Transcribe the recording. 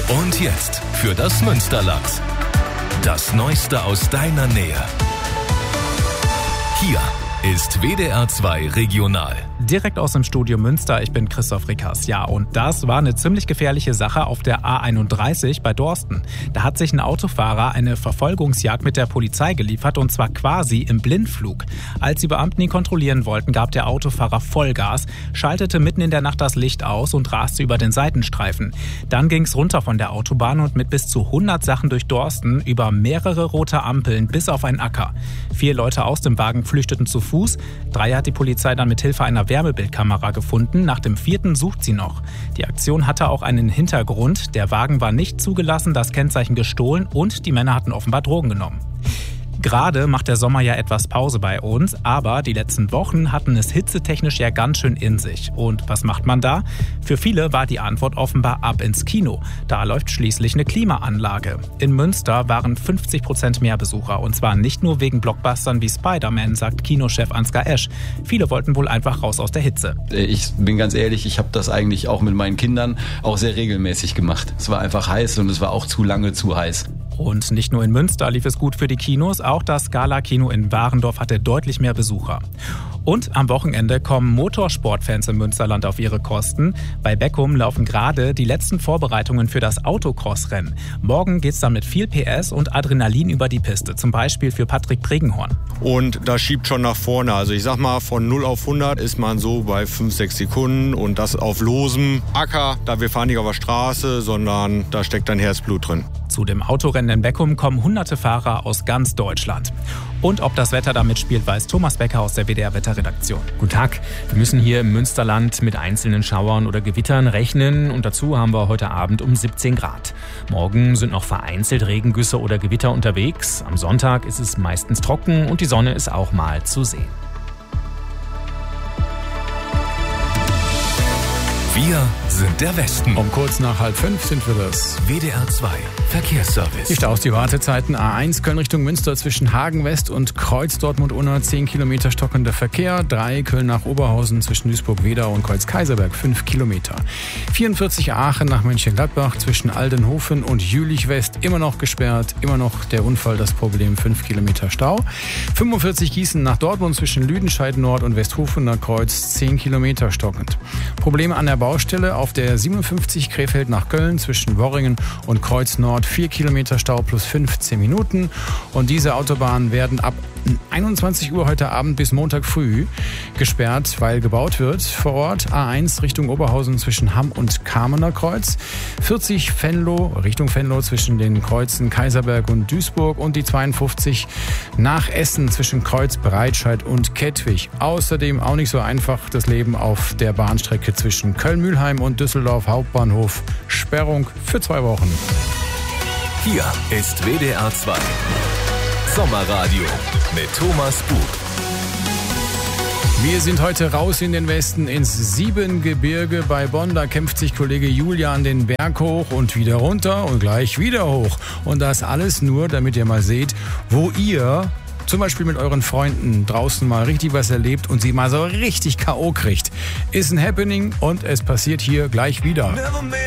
Und jetzt für das Münsterland. Das Neueste aus deiner Nähe. Hier ist WDR 2 Regional. Direkt aus dem Studio Münster, ich bin Christoph Rickers. Ja, und das war eine ziemlich gefährliche Sache auf der A31 bei Dorsten. Da hat sich ein Autofahrer eine Verfolgungsjagd mit der Polizei geliefert und zwar quasi im Blindflug. Als die Beamten ihn kontrollieren wollten, gab der Autofahrer Vollgas, schaltete mitten in der Nacht das Licht aus und raste über den Seitenstreifen. Dann ging's runter von der Autobahn und mit bis zu 100 Sachen durch Dorsten über mehrere rote Ampeln bis auf einen Acker. 4 Leute aus dem Wagen flüchteten zu Fuß. 3 hat die Polizei dann mit Hilfe einer Wärmebildkamera gefunden. Nach dem 4. sucht sie noch. Die Aktion hatte auch einen Hintergrund. Der Wagen war nicht zugelassen, das Kennzeichen gestohlen und die Männer hatten offenbar Drogen genommen. Gerade macht der Sommer ja etwas Pause bei uns, aber die letzten Wochen hatten es hitzetechnisch ja ganz schön in sich. Und was macht man da? Für viele war die Antwort offenbar ab ins Kino. Da läuft schließlich eine Klimaanlage. In Münster waren 50% mehr Besucher und zwar nicht nur wegen Blockbustern wie Spider-Man, sagt Kinochef Ansgar Esch. Viele wollten wohl einfach raus aus der Hitze. Ich bin ganz ehrlich, ich habe das eigentlich auch mit meinen Kindern auch sehr regelmäßig gemacht. Es war einfach heiß und es war auch zu lange zu heiß. Und nicht nur in Münster lief es gut für die Kinos, auch das Scala-Kino in Warendorf hatte deutlich mehr Besucher. Und am Wochenende kommen Motorsportfans im Münsterland auf ihre Kosten. Bei Beckum laufen gerade die letzten Vorbereitungen für das Autocross-Rennen. Morgen geht's dann mit viel PS und Adrenalin über die Piste, zum Beispiel für Patrick Pregenhorn. Und das schiebt schon nach vorne. Also ich sag mal, von 0 auf 100 ist man so bei 5-6 Sekunden und das auf losem Acker. Da wir fahren nicht auf der Straße, sondern da steckt ein Herzblut drin. Zu dem Autorennen in Beckum kommen hunderte Fahrer aus ganz Deutschland. Und ob das Wetter da mitspielt, weiß Thomas Becker aus der WDR-Wetterredaktion. Guten Tag. Wir müssen hier im Münsterland mit einzelnen Schauern oder Gewittern rechnen. Und dazu haben wir heute Abend um 17 Grad. Morgen sind noch vereinzelt Regengüsse oder Gewitter unterwegs. Am Sonntag ist es meistens trocken und die Sonne ist auch mal zu sehen. Wir sind der Westen. Um kurz nach 4:30 sind wir das. WDR 2 Verkehrsservice. Die Staus, die Wartezeiten A1 Köln Richtung Münster zwischen Hagen West und Kreuz Dortmund-Unna 10 Kilometer stockender Verkehr. 3 Köln nach Oberhausen zwischen Duisburg-Wedau und Kreuz-Kaiserberg 5 Kilometer. 44 Aachen nach Mönchengladbach zwischen Aldenhofen und Jülich West immer noch gesperrt. Immer noch der Unfall, das Problem 5 Kilometer Stau. 45 Gießen nach Dortmund zwischen Lüdenscheid Nord und Westhofener Kreuz 10 Kilometer stockend. Probleme an der Baustelle auf der 57 Krefeld nach Köln zwischen Worringen und Kreuz Nord 4 Kilometer Stau plus 15 Minuten. Und diese Autobahnen werden ab 21 Uhr heute Abend bis Montag früh gesperrt, weil gebaut wird. Vor Ort A1 Richtung Oberhausen zwischen Hamm und Kamener Kreuz. 40 Venlo Richtung Venlo zwischen den Kreuzen Kaiserberg und Duisburg und die 52 nach Essen zwischen Kreuz Breitscheid und Kettwig. Außerdem auch nicht so einfach das Leben auf der Bahnstrecke zwischen Köln-Mühlheim und Düsseldorf Hauptbahnhof. Sperrung für 2 Wochen. Hier ist WDR 2 Sommerradio mit Thomas Bug. Wir sind heute raus in den Westen ins Siebengebirge bei Bonn. Da kämpft sich Kollege Julian den Berg hoch und wieder runter und gleich wieder hoch. Und das alles nur, damit ihr mal seht, wo ihr zum Beispiel mit euren Freunden draußen mal richtig was erlebt und sie mal so richtig K.O. kriegt. Ist ein Happening und es passiert hier gleich wieder.